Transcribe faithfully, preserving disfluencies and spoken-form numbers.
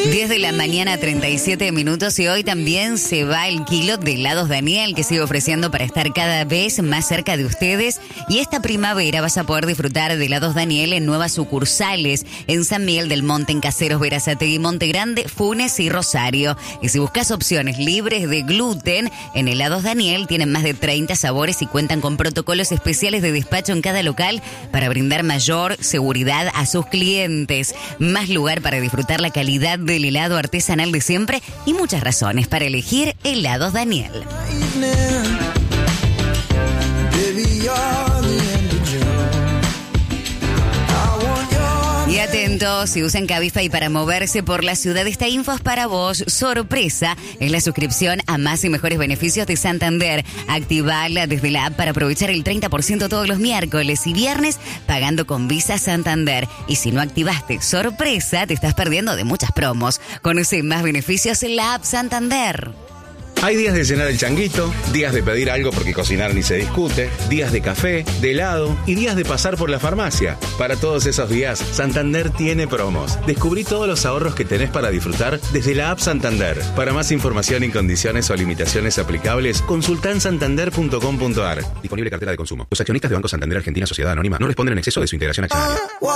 diez de la mañana, treinta y siete minutos, y hoy también se va el kilo de helados Daniel, que sigue ofreciendo para estar cada vez más cerca de ustedes. Y esta primavera vas a poder disfrutar de helados Daniel en nuevas sucursales, en San Miguel del Monte, en Caseros, Berazategui, Monte Grande, Funes y Rosario. Y si buscas opciones libres de gluten, en helados Daniel tienen más de treinta sabores y cuentan con protocolos especiales de despacho en cada local para brindar mayor seguridad a sus clientes. Más lugar para disfrutar la calidad del helado artesanal de siempre y muchas razones para elegir helados Daniel. Y atentos, si usan Cabify para moverse por la ciudad, esta info es para vos. Sorpresa, es la suscripción a más y mejores beneficios de Santander. Activala desde la app para aprovechar el treinta por ciento todos los miércoles y viernes pagando con Visa Santander. Y si no activaste Sorpresa, te estás perdiendo de muchas promos. Conoce más beneficios en la app Santander. Hay días de llenar el changuito, días de pedir algo porque cocinar ni se discute, días de café, de helado y días de pasar por la farmacia. Para todos esos días, Santander tiene promos. Descubrí todos los ahorros que tenés para disfrutar desde la app Santander. Para más información y condiciones o limitaciones aplicables, consultá en santander punto com punto a r. Disponible cartera de consumo. Los accionistas de Banco Santander Argentina Sociedad Anónima no responden en exceso de su integración accionaria.